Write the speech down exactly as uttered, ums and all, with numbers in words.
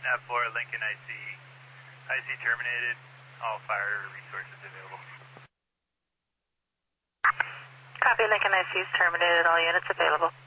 Nav four, Lincoln I C. I C terminated. All fire resources available. Copy, Lincoln I C is terminated. All units available.